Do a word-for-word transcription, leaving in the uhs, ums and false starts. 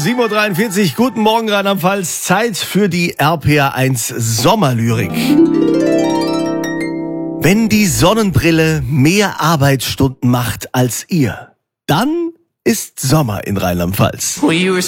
sieben Uhr dreiundvierzig, guten Morgen Rheinland-Pfalz, Zeit für die R P R eins Sommerlyrik. Wenn die Sonnenbrille mehr Arbeitsstunden macht als ihr, dann ist Sommer in Rheinland-Pfalz.